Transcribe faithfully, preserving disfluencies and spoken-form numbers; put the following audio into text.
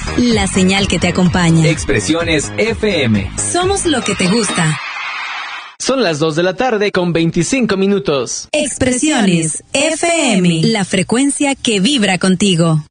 la señal que te acompaña. Expresiones F M. Somos lo que te gusta. Son las dos de la tarde con veinticinco minutos. Expresiones F M, la frecuencia que vibra contigo.